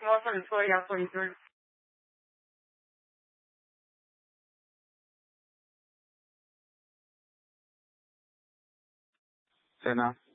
我很错呀，所以就是谁呢？